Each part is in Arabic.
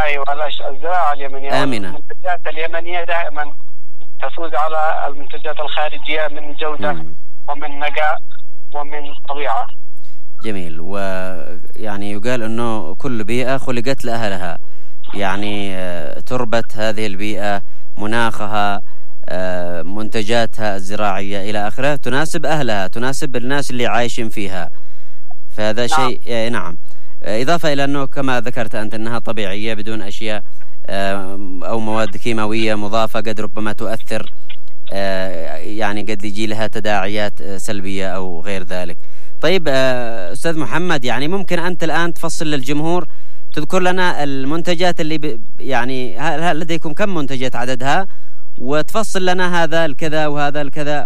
أيوة، الزراعة اليمنية آمنة. المنتجات اليمنية دائما تفوز على المنتجات الخارجية من جودة ومن نقاء ومن طبيعة. جميل. ويعني يقال أنه كل بيئة خلقت لأهلها، يعني تربة هذه البيئة، مناخها، منتجاتها الزراعية إلى آخره تناسب أهلها، تناسب الناس اللي عايشين فيها. فهذا شيء نعم. إضافة إلى أنه كما ذكرت أنت أنها طبيعية بدون أشياء أو مواد كيماوية مضافة قد ربما تؤثر، يعني قد يجي لها تداعيات سلبية أو غير ذلك. طيب أستاذ محمد، يعني ممكن أنت الآن تفصل للجمهور، تذكر لنا المنتجات اللي يعني هل لديكم كم منتجات عددها، وتفصل لنا هذا الكذا وهذا الكذا.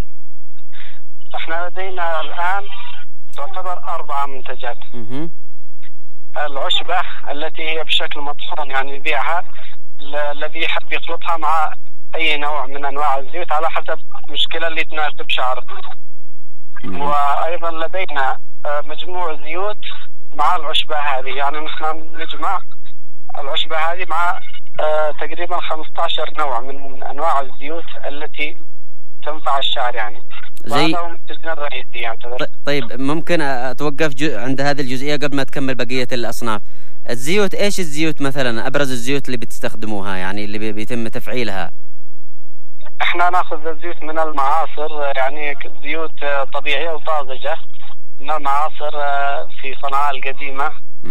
احنا لدينا الآن تعتبر 4 منتجات. العشبة التي هي بشكل مطحون، يعني يبيعها الذي يحب يخلطها مع أي نوع من أنواع الزيوت على حسب المشكلة اللي تناسب شعره. وأيضا لدينا مجموع زيوت مع العشبة هذه، يعني نحن نجمع العشبة هذه مع تقريبا 15 نوع من أنواع الزيوت التي تنفع الشعر، يعني زي منتجنا الرئيسي يعني. طيب ممكن أتوقف عند هذه الجزئية قبل ما تكمل بقية الأصناف. الزيوت، إيش الزيوت مثلا، أبرز الزيوت اللي بتستخدموها، يعني اللي بيتم تفعيلها؟ احنا ناخذ الزيوت من المعاصر، يعني زيوت طبيعية وطازجة من المعاصر في صنعاء القديمة.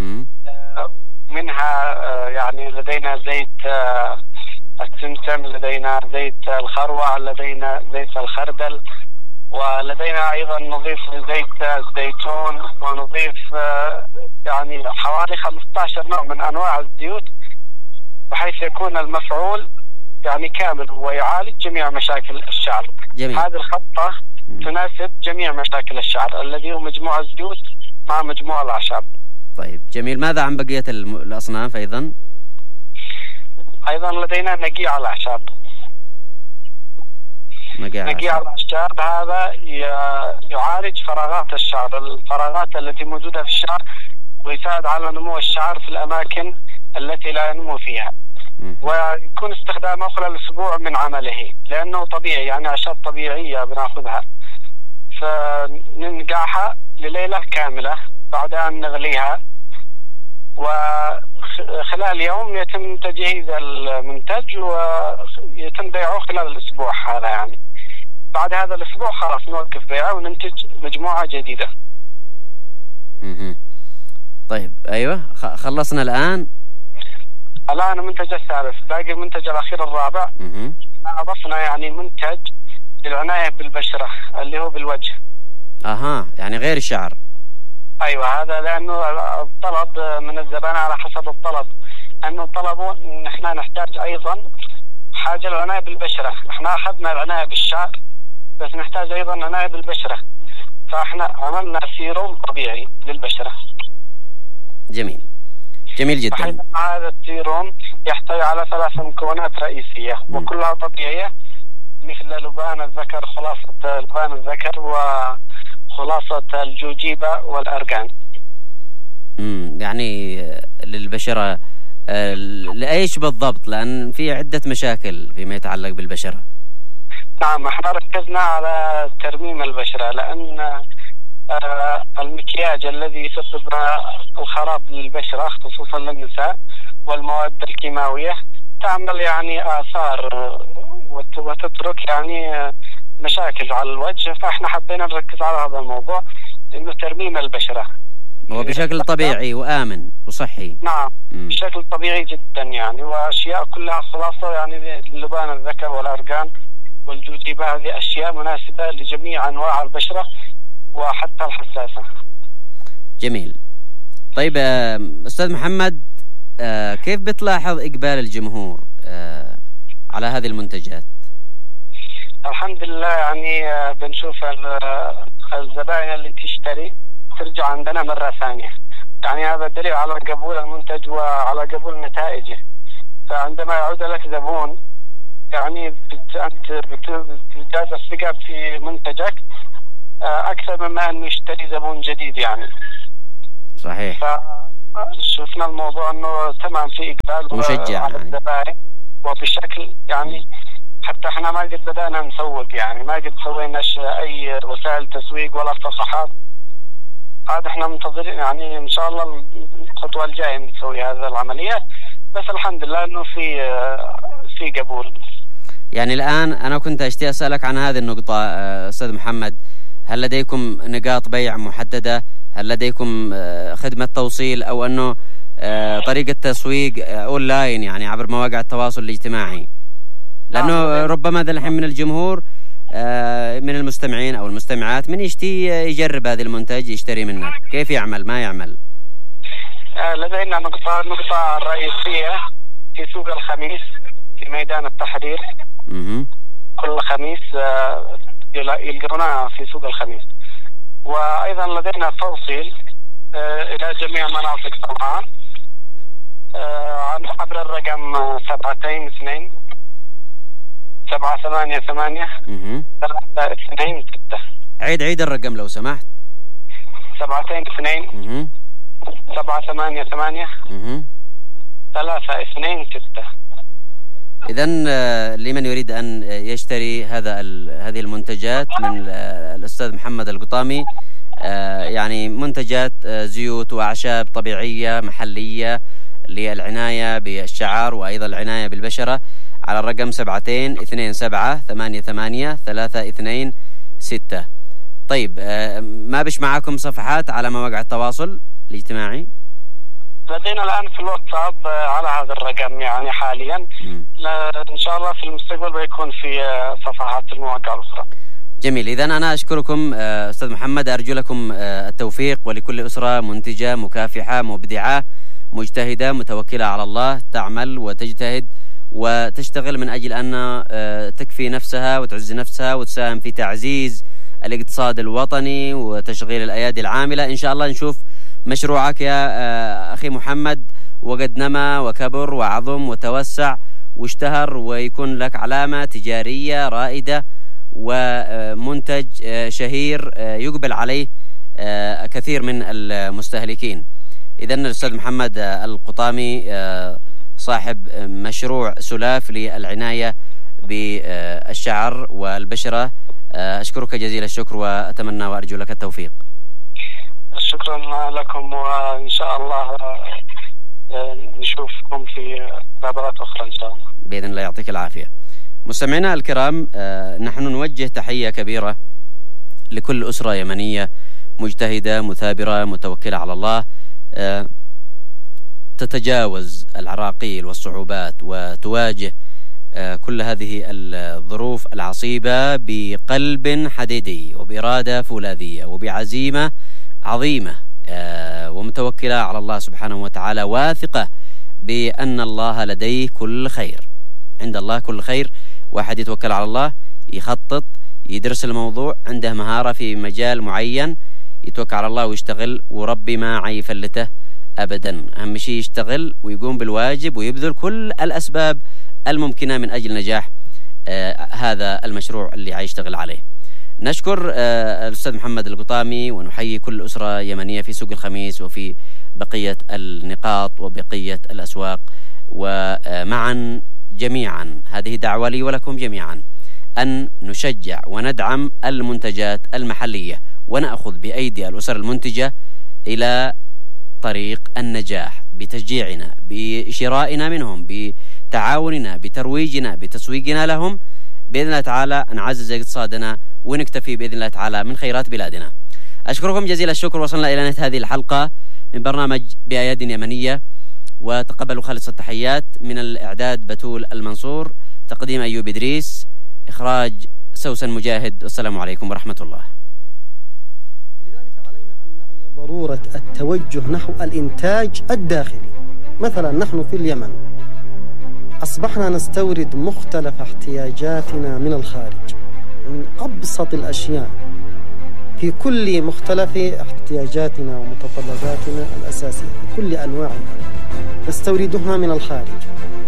منها يعني لدينا زيت السمسم، لدينا زيت الخروع، لدينا زيت الخردل، ولدينا أيضا نضيف زيت الزيتون، ونضيف يعني حوالي 15 نوع من أنواع الزيوت، بحيث يكون المفعول يعني كامل ويعالج جميع مشاكل الشعر. جميل. هذه الخلطة تناسب جميع مشاكل الشعر الذي هو مجموع الزيوت مع مجموع الأعشاب. طيب جميل. ماذا عن بقية الأصناف أيضا؟ أيضا لدينا نقيع الأعشاب. نقيع الأعشاب هذا يعالج فراغات الشعر، الفراغات التي موجودة في الشعر، ويساعد على نمو الشعر في الأماكن التي لا ينمو فيها. ويكون استخدامه خلال الأسبوع من عمله، لأنه طبيعي، يعني أعشاب طبيعية بناخذها، فننقعها لليلة كاملة بعد أن نغليها، وخلال يوم يتم تجهيز المنتج ويتم بيعه خلال الأسبوع هذا. يعني بعد هذا الأسبوع خلاص نوقف بيعه وننتج مجموعة جديدة. طيب أيوة، خلصنا الآن المنتج الثالث، باقي المنتج الأخير الرابع. أضفنا يعني منتج للعناية بالبشرة اللي هو بالوجه. يعني غير الشعر. أيوة، هذا لأنه الطلب من الزبائن على حسب الطلب، أنه طلبوا نحن نحتاج أيضا حاجة للعناية بالبشرة. احنا أخذنا العناية بالشعر بس نحتاج أيضا عناية بالبشرة، فاحنا عملنا سيروم طبيعي للبشرة. جميل، جميل جدا. بحيث هذا السيروم يحتوي على 3 مكونات رئيسية وكلها طبيعية، مثل لبان الذكر، خلاصة لبان الذكر، وخلاصة الجوجيبا والأرغان. يعني للبشرة لأيش بالضبط؟ لأن في عدة مشاكل فيما يتعلق بالبشرة. نعم، احنا ركزنا على ترميم البشرة، لأن المكياج الذي يسبب الخراب للبشرة خصوصا للنساء والمواد الكيماوية تعمل يعني آثار وتترك يعني مشاكل على الوجه، فاحنا حبينا نركز على هذا الموضوع، انه ترميم البشرة هو بشكل طبيعي وآمن وصحي. نعم، بشكل طبيعي جدا يعني، وأشياء كلها خلاصة، يعني لبان الذكر والأرغان والجوجيبا، هذه أشياء مناسبة لجميع أنواع البشرة وحتى الحساسة. جميل. طيب أستاذ محمد، كيف بتلاحظ إقبال الجمهور على هذه المنتجات؟ الحمد لله، يعني بنشوف الزبائن اللي تشتري ترجع عندنا مرة ثانية، يعني هذا دليل على قبول المنتج وعلى قبول نتائجه. فعندما يعود لك زبون يعني أنت بتزداد الثقة في منتجك أكثر مما أنه يشتري زبون جديد يعني. صحيح. شفنا الموضوع انه تمام في اقبال مشجع على الزبائن، وبشكل يعني حتى احنا ما قد بدأنا نسوق، يعني ما قد سويناش اي وسائل تسويق ولا صفحات. هذا احنا منتظرين يعني ان شاء الله الخطوة الجاية نسوي هذه العملية، بس الحمد لله انه في قبول. يعني الآن أنا كنت أشتي أسألك عن هذه النقطة أستاذ محمد، هل لديكم نقاط بيع محددة؟ هل لديكم خدمة توصيل، أو أنه طريقة تسويق أونلاين يعني عبر مواقع التواصل الاجتماعي؟ لأنه ربما ذا الحين من الجمهور من المستمعين أو المستمعات من يشتي يجرب هذا المنتج يشتري منك، كيف يعمل ما يعمل؟ لدينا نقطة رئيسية في سوق الخميس في ميدان التحرير. كل خميس يلقونها في سوق الخميس، وأيضا لدينا توصيل إلى جميع مناطق صنعاء عبر الرقم 728 788 326. عيد الرقم لو سمحت. 728 788 326. إذن لمن يريد أن يشتري هذه المنتجات من الأستاذ محمد القطامي، يعني منتجات زيوت وأعشاب طبيعية محلية للعناية بالشعر وأيضا العناية بالبشرة، على الرقم 72788 طيب ما بش معاكم صفحات على مواقع التواصل الاجتماعي؟ لدينا الآن في الواتساب على هذا الرقم يعني حاليا. إن شاء الله في المستقبل بيكون في صفحات المواقع الأخرى. جميل. إذن أنا أشكركم أستاذ محمد، أرجو لكم التوفيق، ولكل أسرة منتجة مكافحة مبدعة مجتهدة متوكلة على الله تعمل وتجتهد وتشتغل من أجل أن تكفي نفسها وتعز نفسها وتساهم في تعزيز الاقتصاد الوطني وتشغيل الأيادي العاملة. إن شاء الله نشوف مشروعك يا أخي محمد وقد نما وكبر وعظم وتوسع واشتهر، ويكون لك علامة تجارية رائدة ومنتج شهير يقبل عليه كثير من المستهلكين. إذن الأستاذ محمد القطامي صاحب مشروع سلاف للعناية بالشعر والبشرة، أشكرك جزيل الشكر وأتمنى وأرجو لك التوفيق. شكرا لكم، وإن شاء الله نشوفكم في مباريات أخرى إن شاء الله بإذن الله. يعطيك العافية. مستمعينا الكرام، نحن نوجه تحية كبيرة لكل أسرة يمنية مجتهدة مثابرة متوكلة على الله، تتجاوز العراقيل والصعوبات وتواجه كل هذه الظروف العصيبة بقلب حديدي وبإرادة فولاذية وبعزيمة عظيمة، ومتوكلة على الله سبحانه وتعالى، واثقة بأن الله لديه كل خير. عند الله كل خير. واحد يتوكل على الله، يخطط، يدرس الموضوع، عنده مهارة في مجال معين، يتوكل على الله ويشتغل، وربي ما عيفلته أبدا. أهم شيء يشتغل ويقوم بالواجب ويبذل كل الأسباب الممكنة من أجل نجاح هذا المشروع اللي عايشتغل عليه. نشكر الأستاذ محمد القطامي، ونحيي كل أسرة يمنية في سوق الخميس وفي بقية النقاط وبقية الأسواق، ومعا جميعا هذه دعوة لي ولكم جميعا أن نشجع وندعم المنتجات المحلية، ونأخذ بأيدي الأسر المنتجة إلى طريق النجاح بتشجيعنا، بشرائنا منهم، بتعاوننا، بترويجنا، بتسويقنا لهم. بإذن الله تعالى نعزز اقتصادنا ونكتفي بإذن الله تعالى من خيرات بلادنا. أشكركم جزيل الشكر. وصلنا إلى نهاية هذه الحلقة من برنامج بأيادي يمنية، وتقبلوا خالص التحيات. من الإعداد بتول المنصور، تقديم أيوب إدريس، إخراج سوسن مجاهد. والسلام عليكم ورحمة الله. لذلك علينا أن نعي ضرورة التوجه نحو الإنتاج الداخلي. مثلا نحن في اليمن أصبحنا نستورد مختلف احتياجاتنا من الخارج، من أبسط الأشياء في كل مختلف احتياجاتنا ومتطلباتنا الأساسية في كل أنواعها نستوردها من الخارج،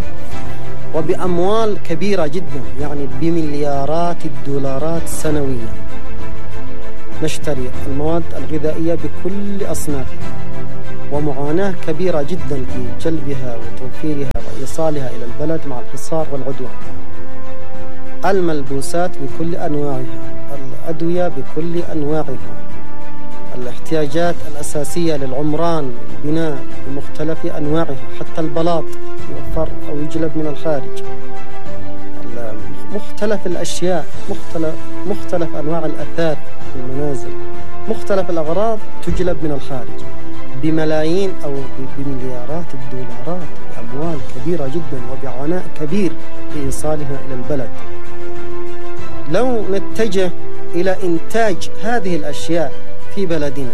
وبأموال كبيرة جدا، يعني بمليارات الدولارات سنويا. نشتري المواد الغذائية بكل أصنافها، ومعاناة كبيرة جدا في جلبها وتوفيرها وإيصالها إلى البلد مع الحصار والعدوان. الملبوسات بكل أنواعها، الأدوية بكل أنواعها، الاحتياجات الأساسية للعمران، البناء بمختلف أنواعها، حتى البلاط يوفر أو يجلب من الخارج، مختلف الأشياء، مختلف أنواع الأثاث في المنازل، مختلف الأغراض تجلب من الخارج بملايين أو بمليارات الدولارات، بأموال كبيرة جدا وبعناء كبير في إيصالها إلى البلد. لو نتجه إلى إنتاج هذه الأشياء في بلدنا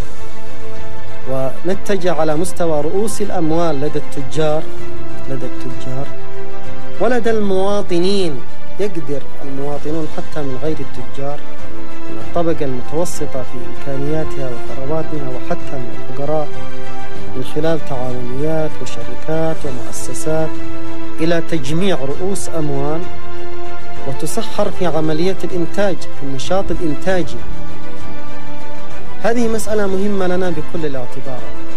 ونتجه على مستوى رؤوس الأموال لدى التجار ولدى المواطنين، يقدر المواطنون حتى من غير التجار، من الطبقة المتوسطة في إمكانياتها وثرواتها وحتى من الفقراء، من خلال تعاونيات وشركات ومؤسسات، إلى تجميع رؤوس أموال وتسخر في عملية الإنتاج، في النشاط الإنتاجي. هذه مسألة مهمة لنا بكل الاعتبارات.